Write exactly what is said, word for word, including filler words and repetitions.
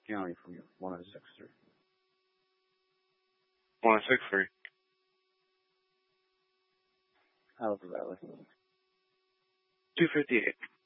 County from one oh six three. one oh six three. Out of the Valley. two fifty-eight.